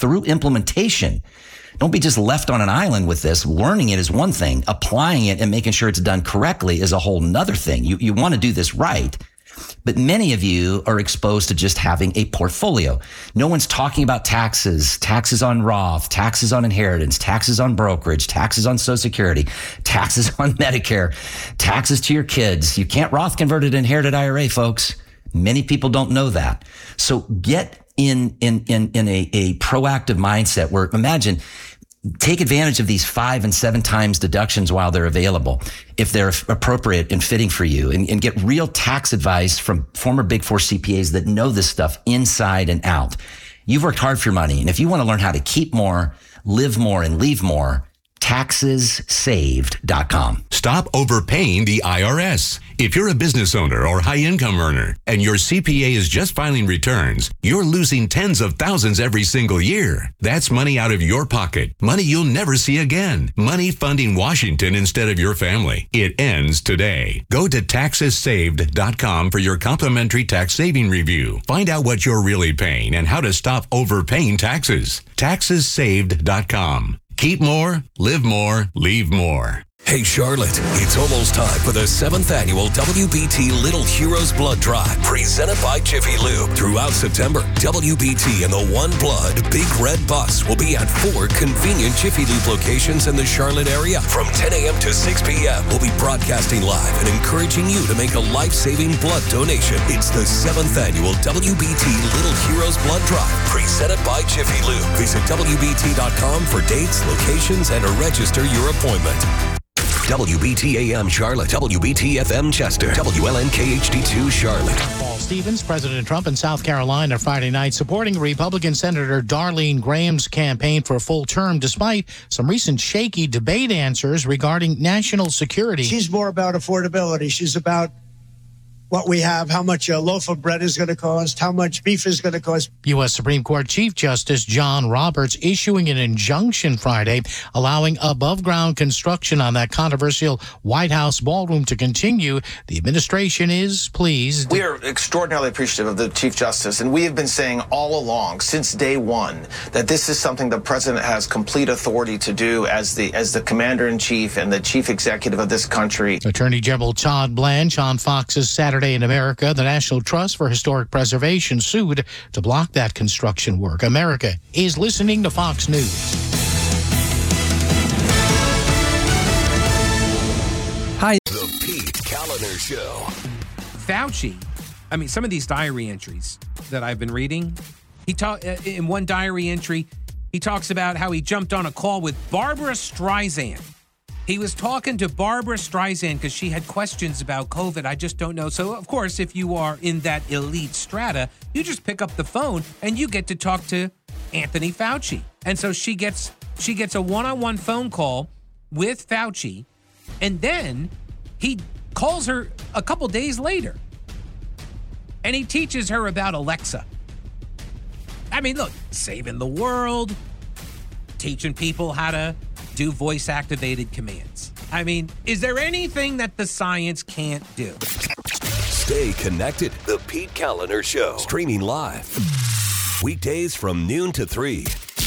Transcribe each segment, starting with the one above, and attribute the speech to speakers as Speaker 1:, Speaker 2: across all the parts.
Speaker 1: through implementation. Don't be just left on an island with this. Learning it is one thing. Applying it and making sure it's done correctly is a whole nother thing. You want to do this right. But many of you are exposed to just having a portfolio. No one's talking about taxes on Roth, taxes on inheritance, taxes on brokerage, taxes on Social Security, taxes on Medicare, taxes to your kids. You can't Roth convert it inherited IRA, folks. Many people don't know that. So get in a proactive mindset where, imagine, take advantage of these 5 and 7 times deductions while they're available, if they're appropriate and fitting for you, and get real tax advice from former Big Four CPAs that know this stuff inside and out. You've worked hard for your money. And if you want to learn how to keep more, live more, and leave more, TaxesSaved.com.
Speaker 2: Stop overpaying the IRS. If you're a business owner or high-income earner and your CPA is just filing returns, you're losing tens of thousands every single year. That's money out of your pocket. Money you'll never see again. Money funding Washington instead of your family. It ends today. Go to TaxesSaved.com for your complimentary tax saving review. Find out what you're really paying and how to stop overpaying taxes. TaxesSaved.com. Keep more, live more, leave more.
Speaker 3: Hey, Charlotte, it's almost time for the 7th annual WBT Little Heroes Blood Drive, presented by Jiffy Lube. Throughout September, WBT and the One Blood Big Red Bus will be at 4 convenient Jiffy Lube locations in the Charlotte area. From 10 a.m. to 6 p.m., we'll be broadcasting live and encouraging you to make a life-saving blood donation. It's the 7th annual WBT Little Heroes Blood Drive, presented by Jiffy Lube. Visit WBT.com for dates, locations, and to register your appointment. WBT AM Charlotte, WBT FM Chester, WLNKHD2 Charlotte.
Speaker 4: Paul Stevens, President Trump in South Carolina Friday night, supporting Republican Senator Darlene Graham's campaign for a full term, despite some recent shaky debate answers regarding national security.
Speaker 5: She's more about affordability. She's about what we have, how much a loaf of bread is going to cost, how much beef is going to cost.
Speaker 4: U.S. Supreme Court Chief Justice John Roberts issuing an injunction Friday allowing above-ground construction on that controversial White House ballroom to continue. The administration is pleased.
Speaker 6: We are extraordinarily appreciative of the Chief Justice, and we have been saying all along, since day one, that this is something the President has complete authority to do as the Commander-in-Chief and the Chief Executive of this country.
Speaker 4: Attorney General Todd Blanche on Fox's Saturday in America, the National Trust for Historic Preservation sued to block that construction work. America is listening to Fox News.
Speaker 7: Hi.
Speaker 3: The Pete Kaliner Show.
Speaker 7: Fauci, I mean, some of these diary entries that I've been reading, in one diary entry, he talks about how he jumped on a call with Barbara Streisand. He was talking to Barbara Streisand because she had questions about COVID. I just don't know. So, of course, if you are in that elite strata, you just pick up the phone and you get to talk to Anthony Fauci. And so she gets a one-on-one phone call with Fauci, and then he calls her a couple days later, and he teaches her about Alexa. I mean, look, saving the world, teaching people how to do voice-activated commands. I mean, is there anything that the science can't do?
Speaker 3: Stay connected. The Pete Kaliner Show. Streaming live. Weekdays from noon to 3.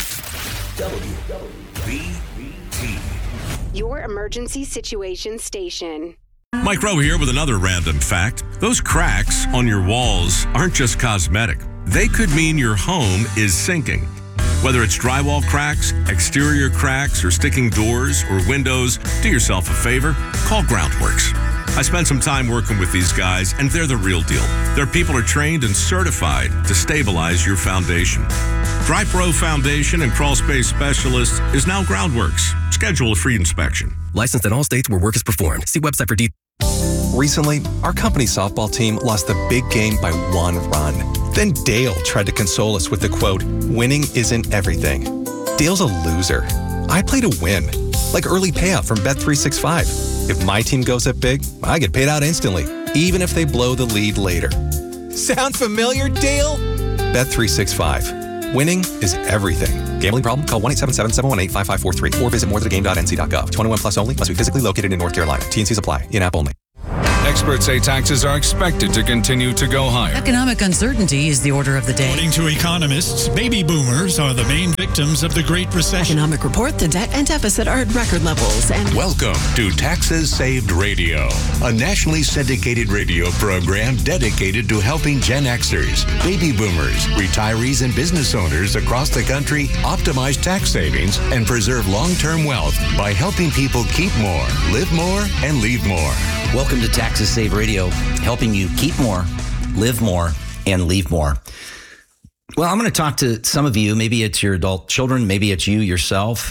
Speaker 3: WBT.
Speaker 8: Your emergency situation station.
Speaker 2: Mike Rowe here with another random fact. Those cracks on your walls aren't just cosmetic. They could mean your home is sinking. Whether it's drywall cracks, exterior cracks, or sticking doors or windows, do yourself a favor, call Groundworks. I spent some time working with these guys, and they're the real deal. Their people are trained and certified to stabilize your foundation. DryPro Foundation and Crawl Space Specialist is now Groundworks. Schedule a free inspection.
Speaker 9: Licensed in all states where work is performed. See website for details.
Speaker 10: Recently, our company softball team lost the big game by 1 run. Then Dale tried to console us with the quote, "Winning isn't everything." Dale's a loser. I play to win, like early payout from Bet365. If my team goes up big, I get paid out instantly, even if they blow the lead later. Sound familiar, Dale? Bet365. Winning is everything. Gambling problem? Call 1-877-718-5543 or visit morethanagame.nc.gov. 21 plus only. Must be physically located in North Carolina. T&Cs apply. In-app only.
Speaker 11: Experts say taxes are expected to continue to go higher.
Speaker 12: Economic uncertainty is the order of the day.
Speaker 13: According to economists, baby boomers are the main victims of the Great Recession.
Speaker 14: Economic report, the debt and deficit are at record levels. And
Speaker 2: welcome to Taxes Saved Radio, a nationally syndicated radio program dedicated to helping Gen Xers, baby boomers, retirees, and business owners across the country optimize tax savings and preserve long-term wealth by helping people keep more, live more, and leave more.
Speaker 1: Welcome to Taxes Save Radio, helping you keep more, live more, and leave more. Well, I'm going to talk to some of you. Maybe it's your adult children. Maybe it's you yourself.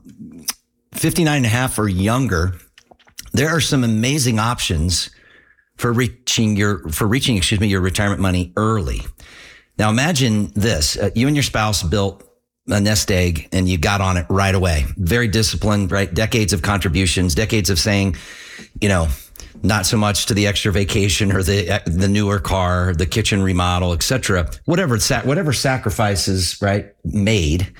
Speaker 1: 59 and a half or younger. There are some amazing options for reaching your retirement money early. Now, imagine this. You and your spouse built a nest egg and you got on it right away. Very disciplined, right? Decades of contributions, decades of saying, not so much to the extra vacation or the newer car, the kitchen remodel, etc. Whatever sacrifices, right, made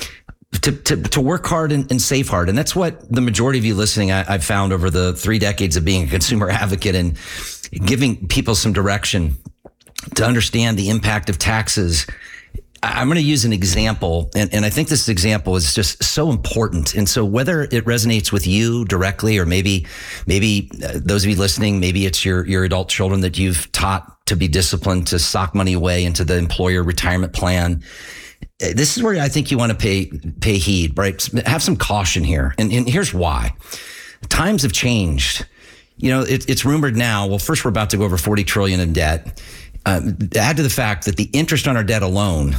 Speaker 1: to work hard and save hard. And that's what the majority of you listening, I've found over the 3 decades of being a consumer advocate and giving people some direction to understand the impact of taxes. I'm going to use an example, and I think this example is just so important. And so whether it resonates with you directly, or maybe those of you listening, maybe it's your adult children that you've taught to be disciplined, to sock money away into the employer retirement plan. This is where I think you want to pay heed, right? Have some caution here. And here's why. Times have changed. It's rumored now. Well, first, we're about to go over 40 trillion in debt. Add to the fact that the interest on our debt alone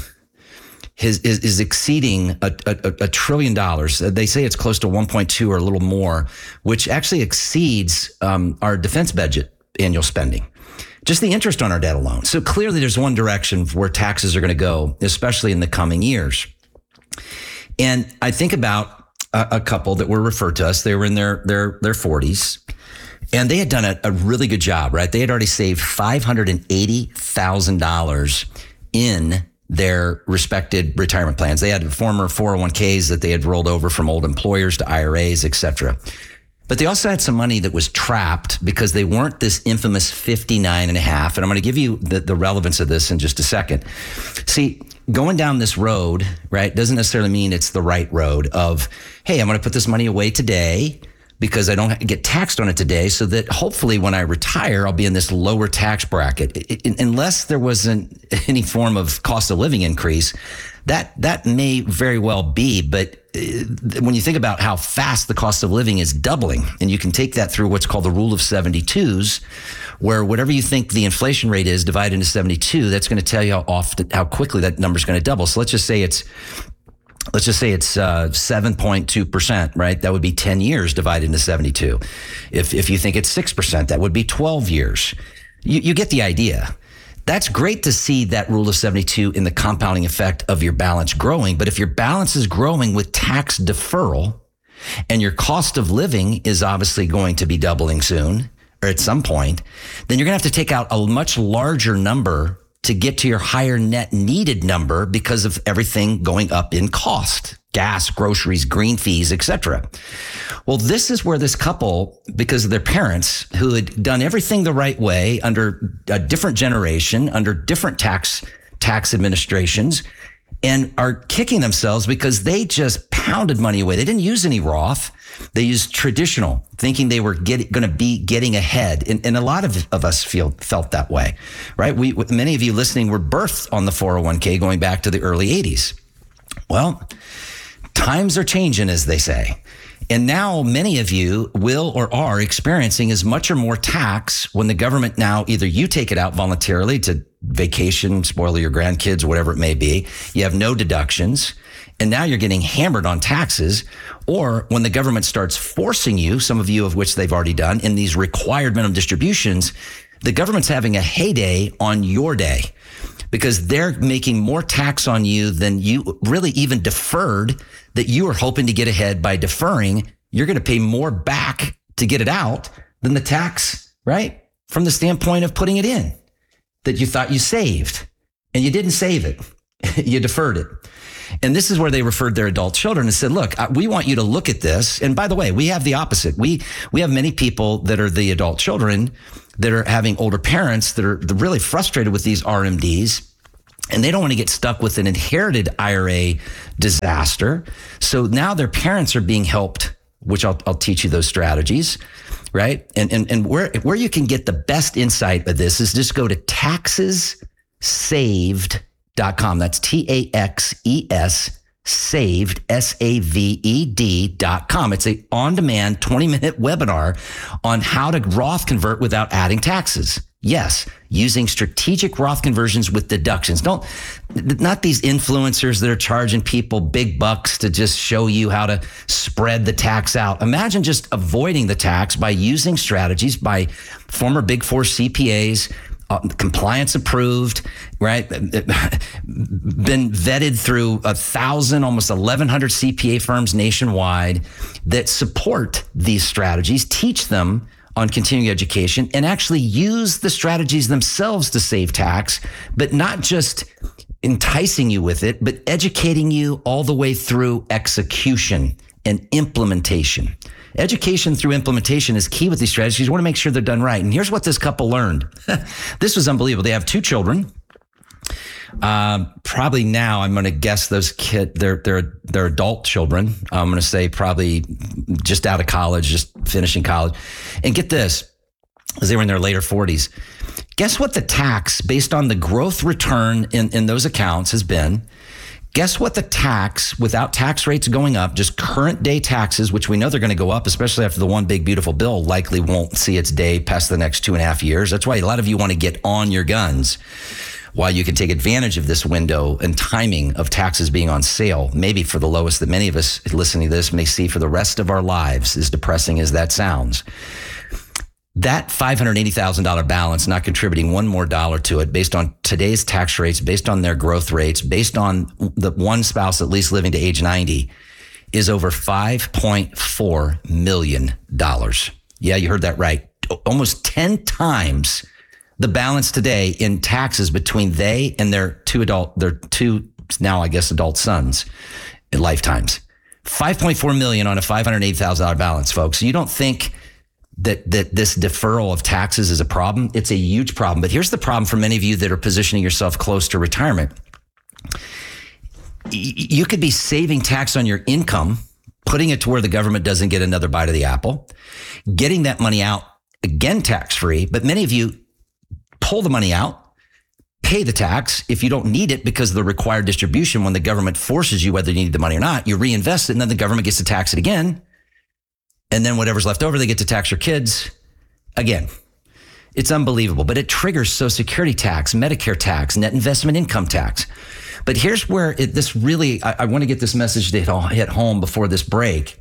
Speaker 1: is exceeding $1 trillion. They say it's close to 1.2 or a little more, which actually exceeds our defense budget annual spending. Just the interest on our debt alone. So clearly there's one direction where taxes are going to go, especially in the coming years. And I think about a couple that were referred to us. They were in their 40s. And they had done a really good job, right? They had already saved $580,000 in their respected retirement plans. They had former 401ks that they had rolled over from old employers to IRAs, et cetera. But they also had some money that was trapped because they weren't this infamous 59 and a half. And I'm going to give you the relevance of this in just a second. See, going down this road, right, doesn't necessarily mean it's the right road of, hey, I'm going to put this money away today because I don't get taxed on it today, so that hopefully when I retire, I'll be in this lower tax bracket. Unless there wasn't any form of cost of living increase, that may very well be. But when you think about how fast the cost of living is doubling, and you can take that through what's called the rule of 72s, where whatever you think the inflation rate is divided into 72, that's going to tell you how quickly that number is going to double. So let's just say it's 7.2%, right? That would be 10 years divided into 72. If you think it's 6%, that would be 12 years. You get the idea. That's great to see that rule of 72 in the compounding effect of your balance growing. But if your balance is growing with tax deferral and your cost of living is obviously going to be doubling soon or at some point, then you're going to have to take out a much larger number to get to your higher net needed number because of everything going up in cost, gas, groceries, green fees, etc. Well, this is where this couple, because of their parents who had done everything the right way under a different generation, under different tax administrations, and are kicking themselves because they just pounded money away. They didn't use any Roth. They used traditional, thinking they were going to be getting ahead. And a lot of us felt that way, right? Many of you listening were birthed on the 401k going back to the early 80s. Well, times are changing, as they say. And now many of you will or are experiencing as much or more tax when the government now, either you take it out voluntarily to vacation, spoil your grandkids, whatever it may be. You have no deductions. And now you're getting hammered on taxes, or when the government starts forcing you, some of you of which they've already done, in these required minimum distributions, the government's having a heyday on your day because they're making more tax on you than you really even deferred that you were hoping to get ahead by deferring. You're going to pay more back to get it out than the tax, right? From the standpoint of putting it in, that you thought you saved and you didn't save it. You deferred it. And this is where they referred their adult children and said, look, we want you to look at this. And by the way, we have the opposite. We have many people that are the adult children that are having older parents that are really frustrated with these RMDs. And they don't want to get stuck with an inherited IRA disaster. So now their parents are being helped, which I'll teach you those strategies, right? And where you can get the best insight of this is just go to taxessaved.com. That's TAXES saved, SAVED.com. It's a on-demand 20-minute webinar on how to Roth convert without adding taxes. Yes, using strategic Roth conversions with deductions. Not these influencers that are charging people big bucks to just show you how to spread the tax out. Imagine just avoiding the tax by using strategies by former Big Four CPAs, compliance approved, right? Been vetted through 1,000, almost 1,100 CPA firms nationwide that support these strategies, teach them on continuing education, and actually use the strategies themselves to save tax, but not just enticing you with it, but educating you all the way through execution and implementation. Education through implementation is key with these strategies. You want to make sure they're done right. And here's what this couple learned. This was unbelievable. They have 2 children. Probably now I'm going to guess those kids, they're adult children. I'm going to say probably just out of college, just finishing college. And get this, as they were in their later 40s. Guess what the tax based on the growth return in those accounts has been? Guess what the tax, without tax rates going up, just current day taxes, which we know they're going to go up, especially after the one big beautiful bill likely won't see its day past the next 2.5 years. That's why a lot of you want to get on your guns while you can take advantage of this window and timing of taxes being on sale, maybe for the lowest that many of us listening to this may see for the rest of our lives, as depressing as that sounds. That $580,000 balance, not contributing one more dollar to it based on today's tax rates, based on their growth rates, based on the one spouse at least living to age 90, is over $5.4 million. Yeah, you heard that right. Almost 10 times the balance today in taxes between they and their two now I guess adult sons in lifetimes. $5.4 million on a $580,000 balance, folks. You don't think that this deferral of taxes is a problem? It's a huge problem. But here's the problem for many of you that are positioning yourself close to retirement. You could be saving tax on your income, putting it to where the government doesn't get another bite of the apple, getting that money out, again, tax-free. But many of you pull the money out, pay the tax. If you don't need it because of the required distribution, when the government forces you whether you need the money or not, you reinvest it, and then the government gets to tax it again. And then whatever's left over, they get to tax your kids again. It's unbelievable, but it triggers Social Security tax, Medicare tax, net investment income tax. But here's where this really, I want to get this message to hit home before this break.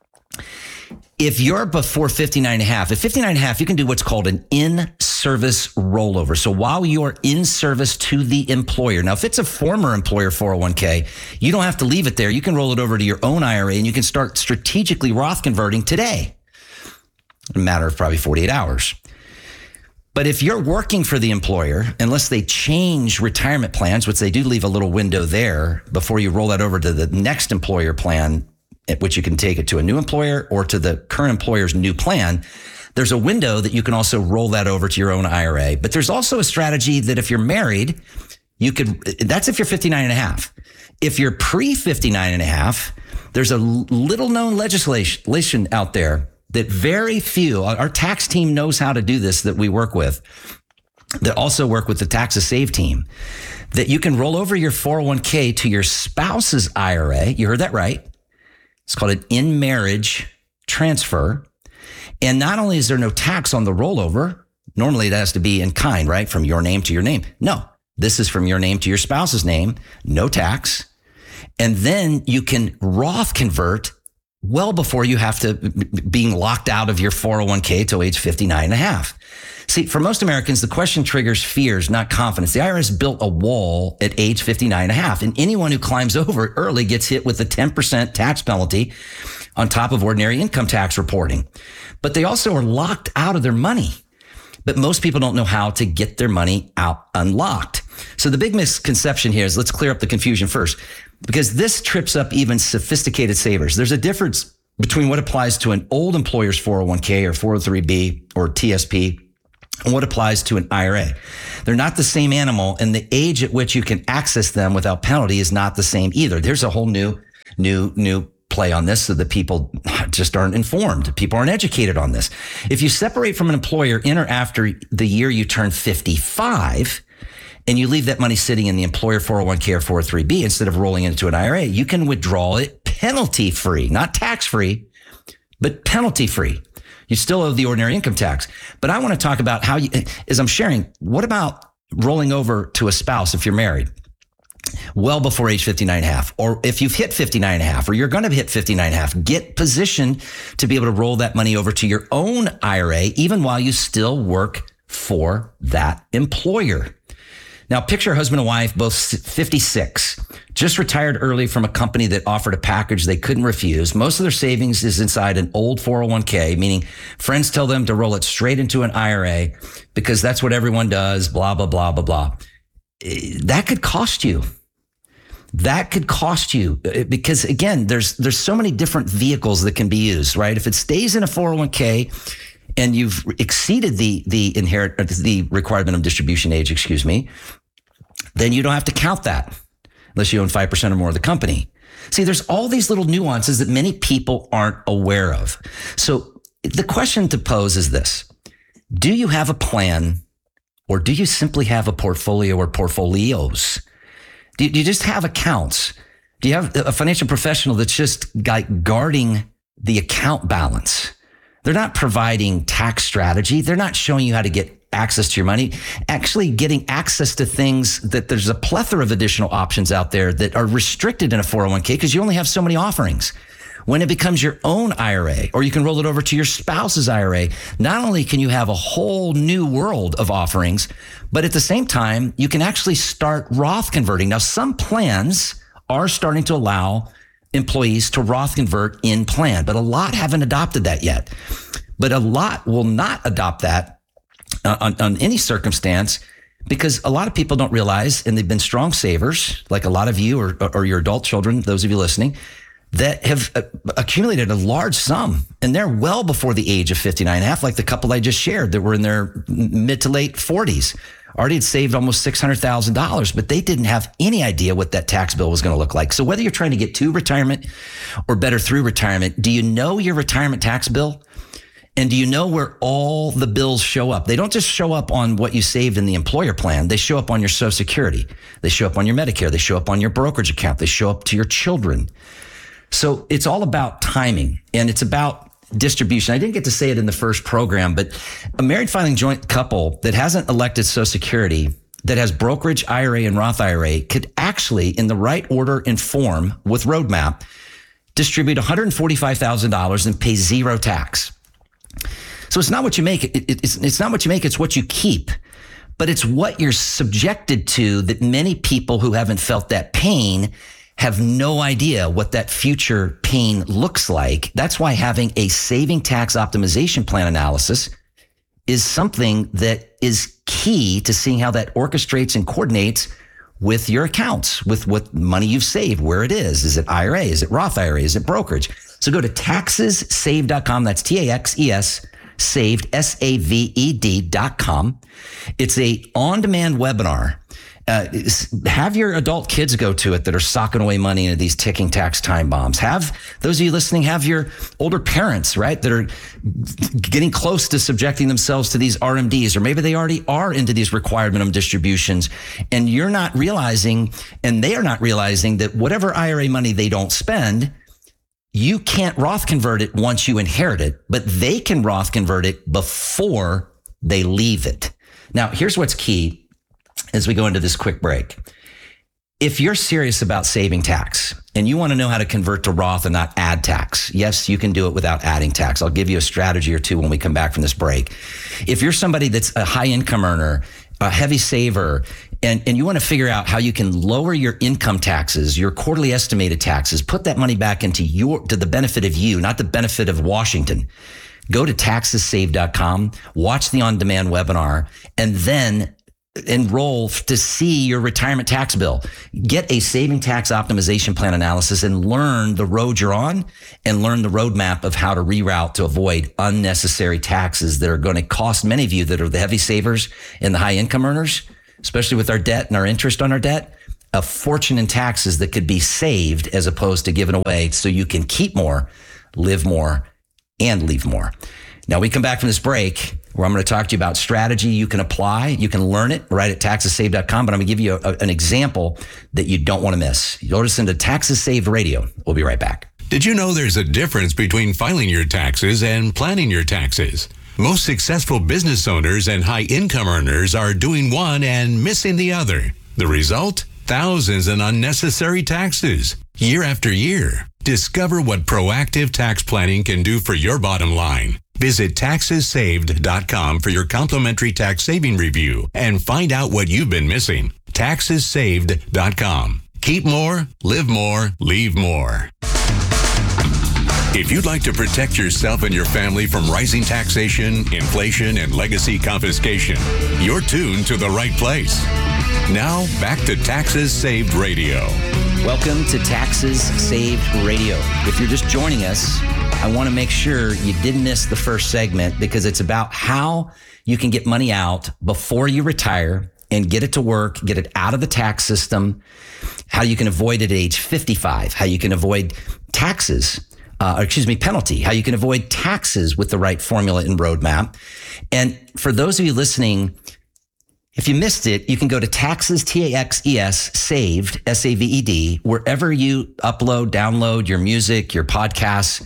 Speaker 1: If you're before 59 and a half, at 59 and a half, you can do what's called an in-service rollover. So while you're in service to the employer, now if it's a former employer 401k, you don't have to leave it there. You can roll it over to your own IRA and you can start strategically Roth converting today. In a matter of probably 48 hours. But if you're working for the employer, unless they change retirement plans, which they do leave a little window there before you roll that over to the next employer plan, at which you can take it to a new employer or to the current employer's new plan, there's a window that you can also roll that over to your own IRA. But there's also a strategy that if you're married, that's if you're 59 and a half. If you're pre-59 and a half, there's a little known legislation out there that very few, our tax team knows how to do this that we work with, that also work with the Taxes Save team, that you can roll over your 401k to your spouse's IRA. You heard that right. It's called an in-marriage transfer. And not only is there no tax on the rollover, normally it has to be in kind, right? From your name to your name. No, this is from your name to your spouse's name, no tax. And then you can Roth convert well before you have to being locked out of your 401k till age 59 and a half. See, for most Americans, the question triggers fears, not confidence. The IRS built a wall at age 59 and a half, and anyone who climbs over it early gets hit with a 10% tax penalty on top of ordinary income tax reporting. But they also are locked out of their money but most people don't know how to get their money out unlocked. So the big misconception here is, let's clear up the confusion first, because this trips up even sophisticated savers. There's a difference between what applies to an old employer's 401k or 403b or TSP and what applies to an IRA. They're not the same animal, and the age at which you can access them without penalty is not the same either. There's a whole new play on this so that people just aren't informed. People aren't educated on this. If you separate from an employer in or after the year you turn 55 and you leave that money sitting in the employer 401k or 403b instead of rolling into an IRA, you can withdraw it penalty-free, not tax-free, but penalty-free. You still owe the ordinary income tax. But I want to talk about how you, as I'm sharing, what about rolling over to a spouse if you're married well before age 59.5, or if you've hit 59.5, or you're going to hit 59.5, get positioned to be able to roll that money over to your own IRA, even while you still work for that employer. Now, picture a husband and wife, both 56, just retired early from a company that offered a package they couldn't refuse. Most of their savings is inside an old 401k, meaning friends tell them to roll it straight into an IRA because that's what everyone does, blah, blah, blah, blah, blah. That could cost you. That could cost you because, again, there's so many different vehicles that can be used, right? If it stays in a 401k and you've exceeded the required minimum distribution age, then you don't have to count that unless you own 5% or more of the company. See, there's all these little nuances that many people aren't aware of. So the question to pose is this: do you have a plan, or do you simply have a portfolio or portfolios? Do you just have accounts? Do you have a financial professional that's just guarding the account balance? They're not providing tax strategy. They're not showing you how to get access to your money, actually getting access to things that there's a plethora of additional options out there that are restricted in a 401k because you only have so many offerings. When it becomes your own IRA, or you can roll it over to your spouse's IRA, not only can you have a whole new world of offerings, but at the same time, you can actually start Roth converting. Now, some plans are starting to allow employees to Roth convert in plan, but a lot haven't adopted that yet. But a lot will not adopt that on any circumstance, because a lot of people don't realize, and they've been strong savers, like a lot of you or your adult children, those of you listening, that have accumulated a large sum, and they're well before the age of 59.5, like the couple I just shared that were in their mid to late 40s, already had saved almost $600,000, but they didn't have any idea what that tax bill was going to look like. So whether you're trying to get to retirement or better through retirement, do you know your retirement tax bill? And do you know where all the bills show up? They don't just show up on what you saved in the employer plan. They show up on your Social Security. They show up on your Medicare. They show up on your brokerage account. They show up to your children. So it's all about timing, and it's about distribution. I didn't get to say it in the first program, but a married filing joint couple that hasn't elected Social Security, that has brokerage IRA and Roth IRA, could actually, in the right order and form with Roadmap, distribute $145,000 and pay zero tax. So it's not what you make. It's not what you make. It's what you keep. But it's what you're subjected to that many people who haven't felt that pain have no idea what that future pain looks like. That's why having a saving tax optimization plan analysis is something that is key to seeing how that orchestrates and coordinates with your accounts, with what money you've saved, where it is. Is it IRA? Is it Roth IRA? Is it brokerage? So go to taxessaved.com. That's TAXES saved, SAVED.com. It's a on-demand webinar. Have your adult kids go to it that are socking away money into these ticking tax time bombs. Have those of you listening, have your older parents, right, that are getting close to subjecting themselves to these RMDs, or maybe they already are into these required minimum distributions, and you're not realizing, and they are not realizing, that whatever IRA money they don't spend, you can't Roth convert it once you inherit it, but they can Roth convert it before they leave it. Now, here's what's key as we go into this quick break. If you're serious about saving tax and you want to know how to convert to Roth and not add tax, yes, you can do it without adding tax. I'll give you a strategy or two when we come back from this break. If you're somebody that's a high income earner, a heavy saver, and you want to figure out how you can lower your income taxes, your quarterly estimated taxes, put that money back into to the benefit of you, not the benefit of Washington. go to taxessaved.com, watch the on-demand webinar, and then enroll to see your retirement tax bill. Get a saving tax optimization plan analysis and learn the road you're on and learn the roadmap of how to reroute to avoid unnecessary taxes that are going to cost many of you that are the heavy savers and the high income earners, especially with our debt and our interest on our debt, a fortune in taxes that could be saved as opposed to given away so you can keep more, live more, and leave more. Now we come back from this break where I'm going to talk to you about strategy you can apply. You can learn it right at taxessaved.com, but I'm going to give you an example that you don't want to miss. You'll listen to Taxes Saved Radio. We'll be right back.
Speaker 2: Did you know there's a difference between filing your taxes and planning your taxes? Most successful business owners and high income earners are doing one and missing the other. The result? Thousands in unnecessary taxes, year after year. Discover what proactive tax planning can do for your bottom line. Visit taxessaved.com for your complimentary tax saving review and find out what you've been missing. Taxessaved.com. Keep more, live more, leave more. If you'd like to protect yourself and your family from rising taxation, inflation, and legacy confiscation, you're tuned to the right place. Now, back to Taxes Saved Radio.
Speaker 1: Welcome to Taxes Saved Radio. If you're just joining us, I want to make sure you didn't miss the first segment because it's about how you can get money out before you retire and get it to work, get it out of the tax system, how you can avoid it at age 55, how you can avoid taxes, penalty, how you can avoid taxes with the right formula and roadmap. And for those of you listening, if you missed it, you can go to Taxes, T-A-X-E-S, Saved, S-A-V-E-D, wherever you upload, download your music, your podcasts.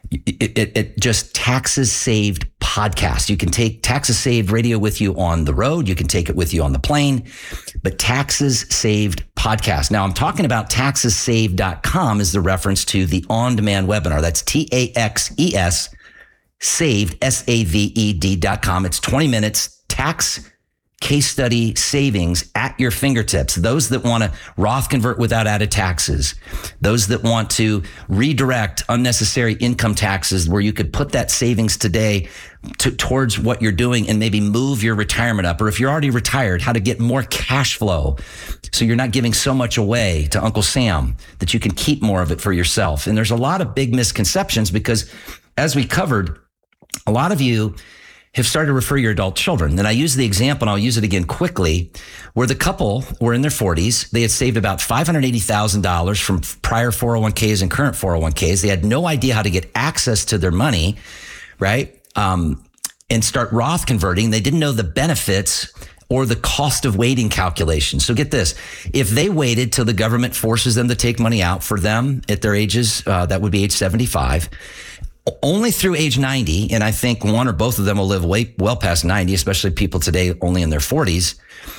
Speaker 1: It just Taxes Saved podcast. You can take Taxes Saved Radio with you on the road. You can take it with you on the plane, but Taxes Saved podcast. Now I'm talking about taxessaved.com is the reference to the on-demand webinar. That's T-A-X-E-S, saved, S-A-V-E-D.com. It's 20 minutes tax case study savings at your fingertips. Those that want to Roth convert without added taxes, those that want to redirect unnecessary income taxes where you could put that savings today towards what you're doing and maybe move your retirement up. Or if you're already retired, how to get more cash flow so you're not giving so much away to Uncle Sam that you can keep more of it for yourself. And there's a lot of big misconceptions because as we covered, a lot of you have started to refer your adult children. And I use the example, and I'll use it again quickly, where the couple were in their 40s. They had saved about $580,000 from prior 401ks and current 401ks. They had no idea how to get access to their money, right? And start Roth converting. They didn't know the benefits or the cost of waiting calculation. So get this. If they waited till the government forces them to take money out for them at their ages, that would be age 75, only through age 90, and I think one or both of them will live well past 90, especially people today only in their 40s,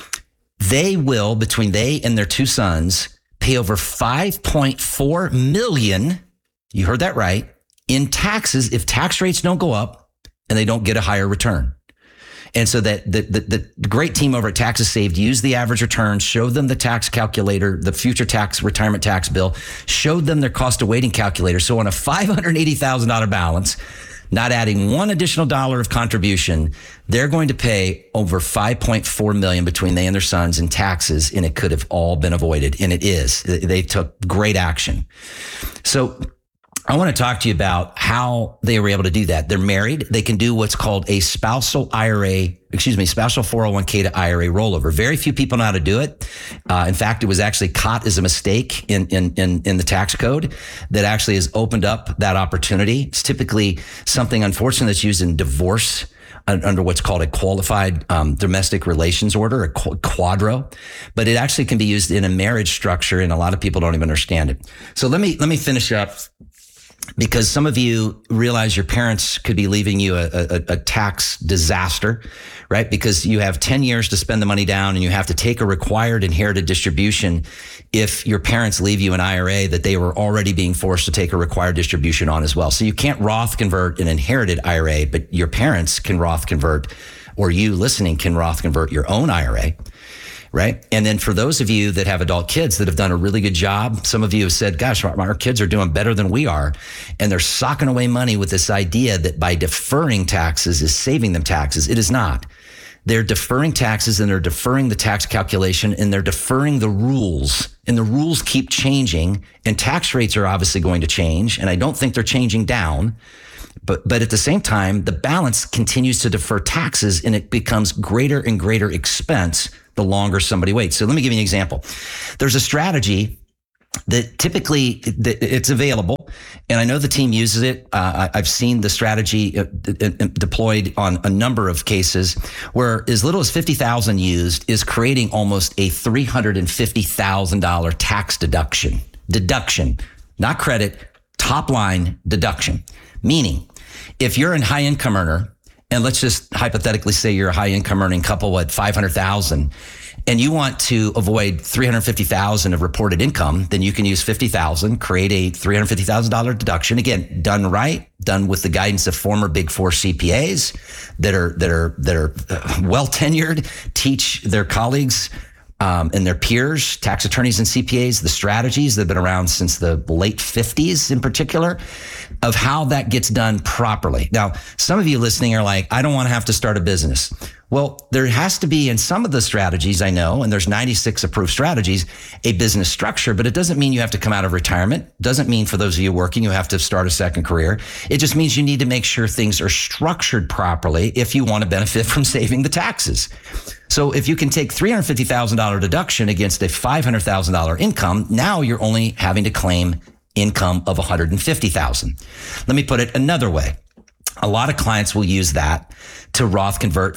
Speaker 1: they will, between they and their two sons, pay over $5.4 million, you heard that right, in taxes if tax rates don't go up and they don't get a higher return. And so that the great team over at Taxes Saved used the average return, showed them the tax calculator, the future tax retirement tax bill, showed them their cost of waiting calculator. So on a $580,000 balance, not adding one additional dollar of contribution, they're going to pay over $5.4 million between they and their sons in taxes, and it could have all been avoided. And it is. They took great action. So I want to talk to you about how they were able to do that. They're married. They can do what's called a spousal 401k to IRA rollover. Very few people know how to do it. In fact, it was actually caught as a mistake in the tax code that actually has opened up that opportunity. It's typically something, unfortunately, that's used in divorce under what's called a qualified domestic relations order, a quadro, but it actually can be used in a marriage structure, and a lot of people don't even understand it. So let me finish up, because some of you realize your parents could be leaving you a tax disaster, right? Because you have 10 years to spend the money down and you have to take a required inherited distribution if your parents leave you an IRA that they were already being forced to take a required distribution on as well. So you can't Roth convert an inherited IRA, but your parents can Roth convert, or you listening can Roth convert your own IRA, right? And then for those of you that have adult kids that have done a really good job, some of you have said, gosh, our kids are doing better than we are. And they're socking away money with this idea that by deferring taxes is saving them taxes. It is not. They're deferring taxes and they're deferring the tax calculation and they're deferring the rules. And the rules keep changing and tax rates are obviously going to change. And I don't think they're changing down. But at the same time, the balance continues to defer taxes and it becomes greater and greater expense the longer somebody waits. So let me give you an example. There's a strategy that typically it's available, and I know the team uses it. I've seen the strategy deployed on a number of cases where as little as $50,000 used is creating almost a $350,000 tax deduction, not credit, top line deduction. Meaning, if you're a high income earner, and let's just hypothetically say you're a high income earning couple at $500,000, and you want to avoid $350,000 of reported income, then you can use $50,000, create a $350,000 deduction. Again, done right, done with the guidance of former Big Four CPAs that are well tenured, teach their colleagues and their peers, tax attorneys and CPAs, the strategies that have been around since the late 50s in particular, of how that gets done properly. Now, some of you listening are like, I don't want to have to start a business. Well, there has to be in some of the strategies I know, and there's 96 approved strategies, a business structure, but it doesn't mean you have to come out of retirement. Doesn't mean for those of you working, you have to start a second career. It just means you need to make sure things are structured properly if you want to benefit from saving the taxes. So if you can take $350,000 deduction against a $500,000 income, now you're only having to claim income of $150,000. Let me put it another way. A lot of clients will use that to Roth convert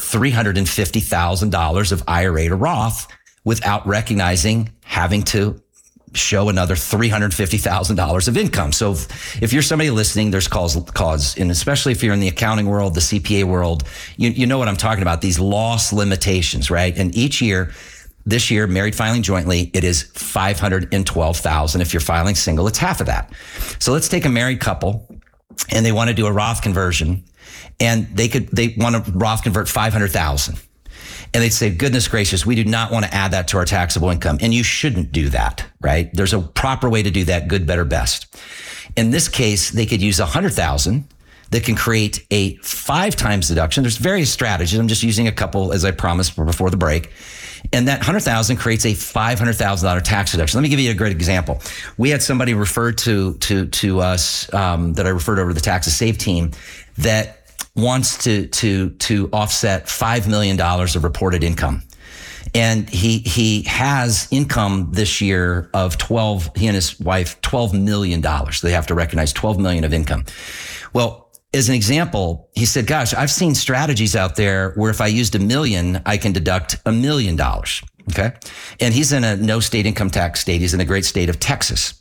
Speaker 1: $350,000 of IRA to Roth without recognizing having to show another $350,000 of income. So if you're somebody listening, there's cause, and especially if you're in the accounting world, the CPA world, you know what I'm talking about, these loss limitations, right? And each year, this year, married filing jointly, it is $512,000. If you're filing single, it's half of that. So let's take a married couple and they want to do a Roth conversion, and they want to Roth convert $500,000. And they'd say, goodness gracious, we do not want to add that to our taxable income. And you shouldn't do that, right? There's a proper way to do that, good, better, best. In this case, they could use $100,000 that can create a 5 times deduction. There's various strategies. I'm just using a couple as I promised before the break. And that $100,000 creates a $500,000 tax deduction. Let me give you a great example. We had somebody referred to us that I referred over to the Taxes Save team that wants to offset $5 million of reported income. And he has income this year of he and his wife, $12 million. They have to recognize $12 million of income. Well, as an example, he said, gosh, I've seen strategies out there where if I used $1 million, I can deduct $1 million. Okay. And he's in a no state income tax state. He's in a great state of Texas.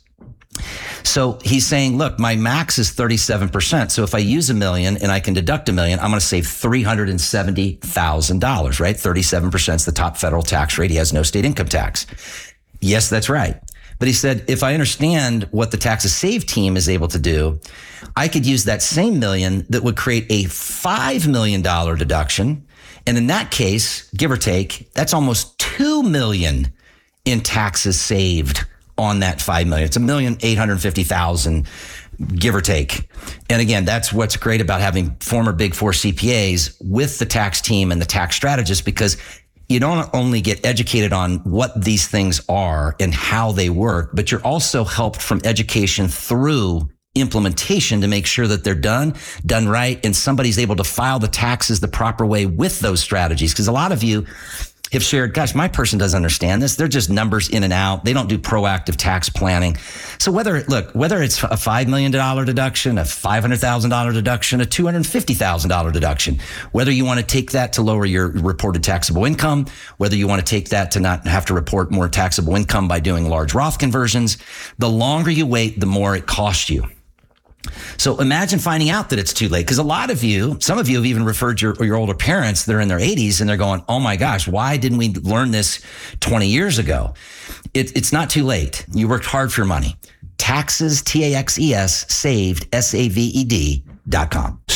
Speaker 1: So he's saying, look, my max is 37%. So if I use $1 million and I can deduct $1 million, I'm going to save $370,000, right? 37% is the top federal tax rate. He has no state income tax. Yes, that's right. But he said, if I understand what the Taxes Save team is able to do, I could use that same $1 million that would create a $5 million deduction. And in that case, give or take, that's almost $2 million in taxes saved on that $5 million. It's $1,850,000, give or take. And again, that's what's great about having former Big Four CPAs with the tax team and the tax strategist, because you don't only get educated on what these things are and how they work, but you're also helped from education through implementation to make sure that they're done right, and somebody's able to file the taxes the proper way with those strategies. Because a lot of you have shared, gosh, my person doesn't understand this. They're just numbers in and out. They don't do proactive tax planning. So whether it's a $5 million deduction, a $500,000 deduction, a $250,000 deduction, whether you want to take that to lower your reported taxable income, whether you want to take that to not have to report more taxable income by doing large Roth conversions, the longer you wait, the more it costs you. So imagine finding out that it's too late, because some of you have even referred your older parents that are in their 80s and they're going, oh my gosh, why didn't we learn this 20 years ago? It's not too late. You worked hard for your money. Taxes, TAXES, saved, SAVED.com.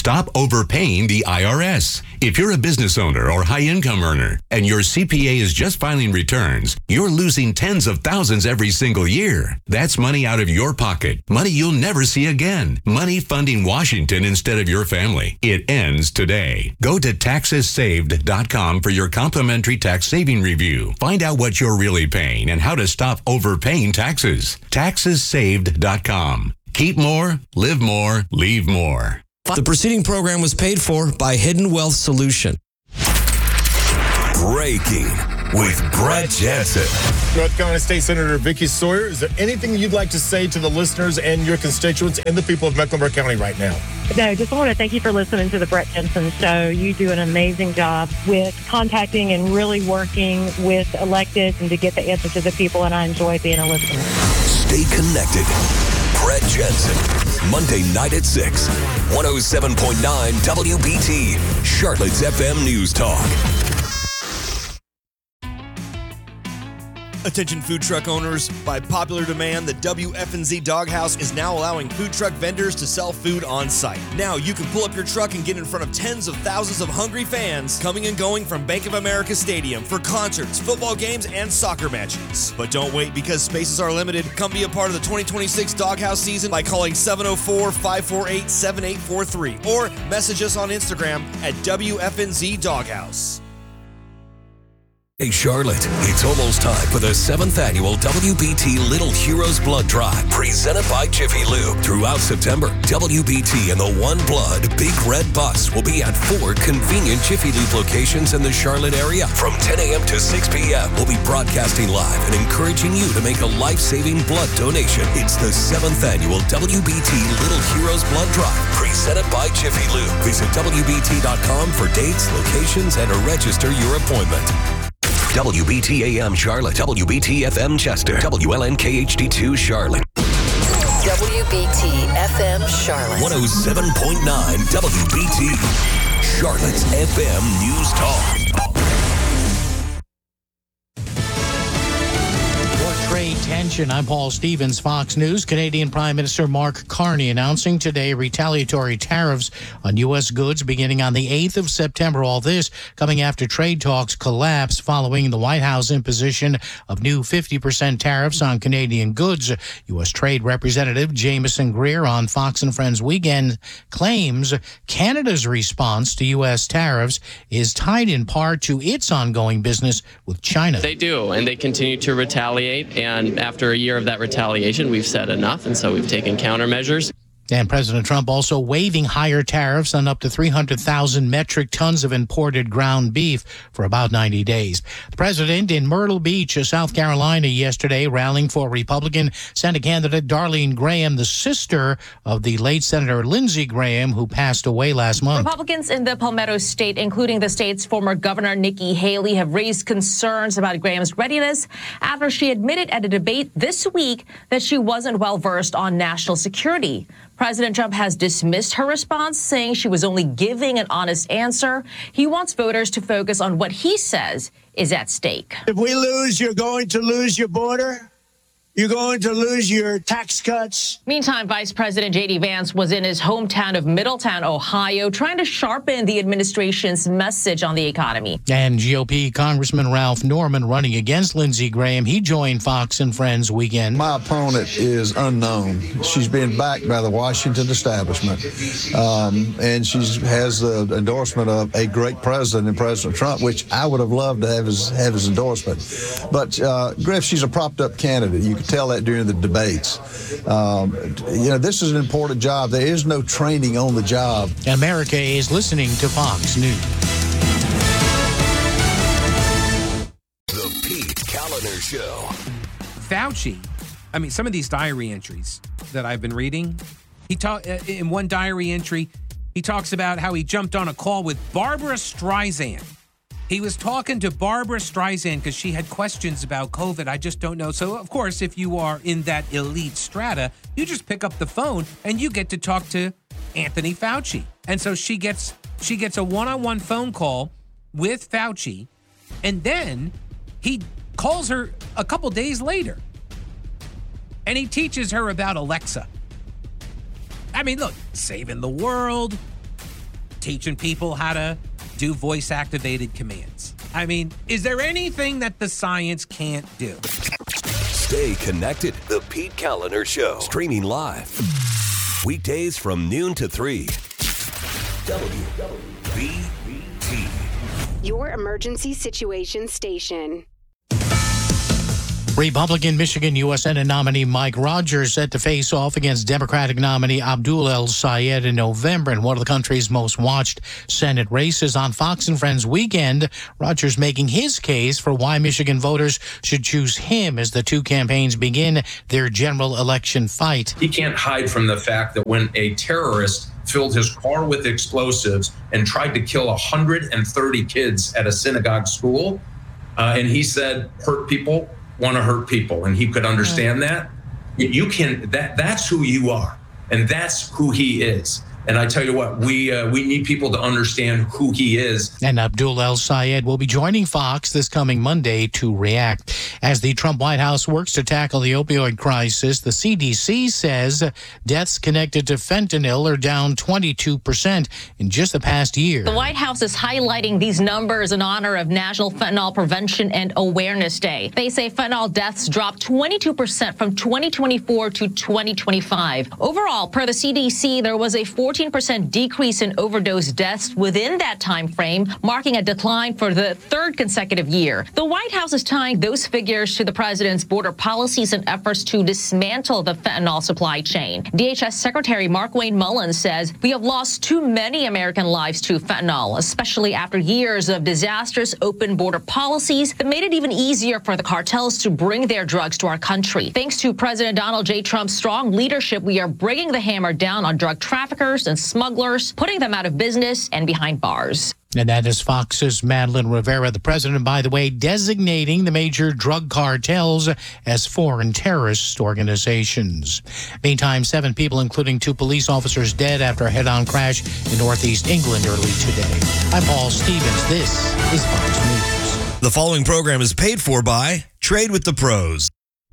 Speaker 2: Stop overpaying the IRS. If you're a business owner or high-income earner and your CPA is just filing returns, you're losing tens of thousands every single year. That's money out of your pocket. Money you'll never see again. Money funding Washington instead of your family. It ends today. Go to taxessaved.com for your complimentary tax saving review. Find out what you're really paying and how to stop overpaying taxes. Taxessaved.com. Keep more, live more, leave more.
Speaker 15: The preceding program was paid for by Hidden Wealth Solution.
Speaker 3: Breaking with Brett Jensen.
Speaker 16: North Carolina State Senator Vicky Sawyer, is there anything you'd like to say to the listeners and your constituents and the people of Mecklenburg County right now?
Speaker 17: No, just want to thank you for listening to the Brett Jensen Show. You do an amazing job with contacting and really working with electeds and to get the answer to the people, and I enjoy being a listener.
Speaker 3: Stay connected. Brett Jensen, Monday night at 6, 107.9 WBT, Charlotte's FM News Talk.
Speaker 18: Attention food truck owners, by popular demand, the WFNZ Doghouse is now allowing food truck vendors to sell food on site. Now you can pull up your truck and get in front of tens of thousands of hungry fans coming and going from Bank of America Stadium for concerts, football games, and soccer matches. But don't wait, because spaces are limited. Come be a part of the 2026 Doghouse season by calling 704-548-7843 or message us on Instagram at WFNZ Doghouse.
Speaker 3: Hey Charlotte, it's almost time for the 7th annual WBT Little Heroes Blood Drive, presented by Jiffy Lube. Throughout September, WBT and the One Blood Big Red Bus will be at 4 convenient Jiffy Lube locations in the Charlotte area. From 10 a.m. to 6 p.m., we'll be broadcasting live and encouraging you to make a life-saving blood donation. It's the 7th annual WBT Little Heroes Blood Drive, presented by Jiffy Lube. Visit WBT.com for dates, locations, and to register your appointment. WBT AM Charlotte, WBT FM Chester, WLNKHD2 Charlotte.
Speaker 19: WBT FM Charlotte.
Speaker 3: 107.9 WBT, Charlotte's FM News Talk.
Speaker 4: Trade tension. I'm Paul Stevens, Fox News. Canadian Prime Minister Mark Carney announcing today retaliatory tariffs on U.S. goods beginning on the 8th of September. All this coming after trade talks collapsed following the White House imposition of new 50% tariffs on Canadian goods. U.S. Trade Representative Jameson Greer on Fox and Friends Weekend claims Canada's response to U.S. tariffs is tied in part to its ongoing business with China.
Speaker 20: They do, and they continue to retaliate. And after a year of that retaliation, we've said enough, and so we've taken countermeasures.
Speaker 4: And President Trump also waiving higher tariffs on up to 300,000 metric tons of imported ground beef for about 90 days. The president in Myrtle Beach, South Carolina, yesterday rallying for Republican Senate candidate Darlene Graham, the sister of the late Senator Lindsey Graham, who passed away last month.
Speaker 21: Republicans in the Palmetto State, including the state's former governor Nikki Haley, have raised concerns about Graham's readiness after she admitted at a debate this week that she wasn't well versed on national security. President Trump has dismissed her response, saying she was only giving an honest answer. He wants voters to focus on what he says is at stake.
Speaker 5: If we lose, you're going to lose your border. You're going to lose your tax cuts.
Speaker 21: Meantime, Vice President J.D. Vance was in his hometown of Middletown, Ohio, trying to sharpen the administration's message on the economy.
Speaker 4: And GOP Congressman Ralph Norman running against Lindsey Graham. He joined Fox and Friends Weekend.
Speaker 22: My opponent is unknown. She's been backed by the Washington establishment. And she has the endorsement of a great president in President Trump, which I would have loved to have his endorsement. But, Griff, she's a propped-up candidate. You can tell that during the debates. This is an important job. There is no training on the job.
Speaker 4: America is listening to Fox News.
Speaker 3: The Pete Kaliner Show.
Speaker 7: Fauci, some of these diary entries that I've been reading, in one diary entry, he talks about how he jumped on a call with Barbara Streisand. He was talking to Barbara Streisand because she had questions about COVID. I just don't know. So, of course, if you are in that elite strata, you just pick up the phone and you get to talk to Anthony Fauci. And so she gets a one-on-one phone call with Fauci, and then he calls her a couple days later, and he teaches her about Alexa. Look, saving the world, teaching people how to do voice-activated commands. I mean, is there anything that the science can't do?
Speaker 3: Stay connected. The Pete Kaliner Show. Streaming live. Weekdays from noon to 3. WBT.
Speaker 6: Your emergency situation station.
Speaker 4: Republican Michigan U.S. Senate nominee Mike Rogers set to face off against Democratic nominee Abdul El-Sayed in November in one of the country's most watched Senate races. On Fox and Friends Weekend, Rogers making his case for why Michigan voters should choose him as the two campaigns begin their general election fight.
Speaker 8: He can't hide from the fact that when a terrorist filled his car with explosives and tried to kill 130 kids at a synagogue school, and he said, hurt people want to hurt people, and he could understand that. You can, that's who you are, and that's who he is. And I tell you what, we need people to understand who he is.
Speaker 4: And Abdul El-Sayed will be joining Fox this coming Monday to react. As the Trump White House works to tackle the opioid crisis, the CDC says deaths connected to fentanyl are down 22% in just the past year.
Speaker 21: The White House is highlighting these numbers in honor of National Fentanyl Prevention and Awareness Day. They say fentanyl deaths dropped 22% from 2024 to 2025. Overall, per the CDC, there was a 14% decrease in overdose deaths within that time frame, marking a decline for the third consecutive year. The White House is tying those figures to the president's border policies and efforts to dismantle the fentanyl supply chain. DHS Secretary Markwayne Mullins says we have lost too many American lives to fentanyl, especially after years of disastrous open border policies that made it even easier for the cartels to bring their drugs to our country. Thanks to President Donald J. Trump's strong leadership, we are bringing the hammer down on drug traffickers and smugglers, putting them out of business and behind bars.
Speaker 4: And that is Fox's Madeline Rivera. The president, by the way, designating the major drug cartels as foreign terrorist organizations. Meantime, 7 people, including 2 police officers, dead after a head-on crash in northeast England early today. I'm Paul Stevens. This is Fox News.
Speaker 18: The following program is paid for by Trade with the Pros.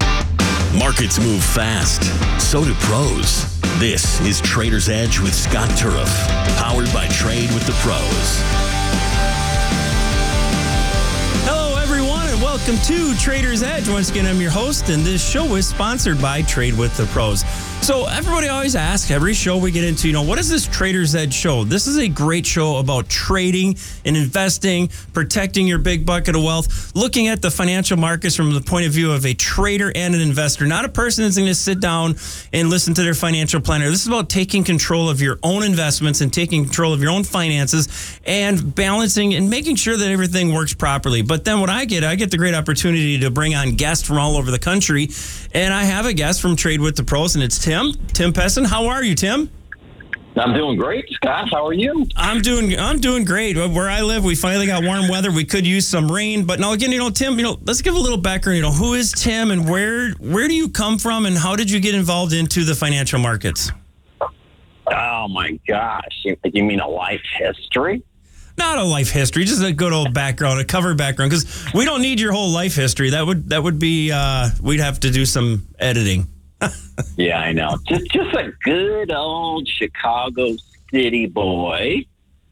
Speaker 23: Markets move fast. So do pros. This is Trader's Edge with Scott Turriff, powered by Trade with the Pros.
Speaker 24: Hello, everyone, and welcome to Trader's Edge. Once again, I'm your host, and this show is sponsored by Trade with the Pros. So everybody always asks, every show we get into, what is this Trader's Edge show? This is a great show about trading and investing, protecting your big bucket of wealth, looking at the financial markets from the point of view of a trader and an investor, not a person that's going to sit down and listen to their financial planner. This is about taking control of your own investments and taking control of your own finances and balancing and making sure that everything works properly. But then what I get the great opportunity to bring on guests from all over the country. And I have a guest from Trade with the Pros, and it's Tim Pessin. How are you, Tim?
Speaker 25: I'm doing great, Scott. How are you?
Speaker 24: I'm doing great. Where I live, we finally got warm weather. We could use some rain, but now again, Tim, let's give a little background. Who is Tim, and where do you come from, and how did you get involved into the financial markets?
Speaker 25: Oh my gosh! You mean a life history?
Speaker 24: Not a life history, just a good old background, a cover background, because we don't need your whole life history. That would be we'd have to do some editing.
Speaker 25: Yeah, I know. Just a good old Chicago city boy.